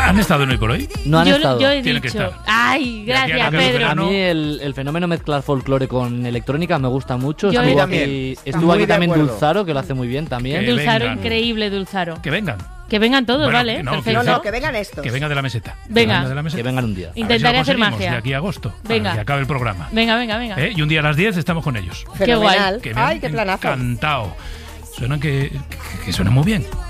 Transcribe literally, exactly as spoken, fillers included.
¿Han estado en Hoy por Hoy? No han yo, estado. yo he Tienen que dicho. estar. Ay, De aquí a gracias, que Pedro. A no. mí el, el fenómeno mezclar folclore con electrónica me gusta mucho. Yo Estuvo también. aquí, Estoy estuvo muy aquí de también acuerdo. Dulzaro, que lo hace muy bien también. Que Dulzaro, vengan. increíble, Dulzaro. Que vengan. Que vengan todos, Bueno, ¿vale? que no, Perfecto. No, no, que vengan estos. Que venga de la meseta. Venga. Que venga de la meseta. Que vengan un día. A ver si lo Intentaré hacer conseguimos magia. De aquí a agosto. Venga. Para que acabe el programa. Venga, venga, venga. ¿Eh? Y un día a las diez estamos con ellos. Qué guay. Fenomenal. Que me Ay, han qué planazo. encantado. Suenan que, que, que suenan muy bien.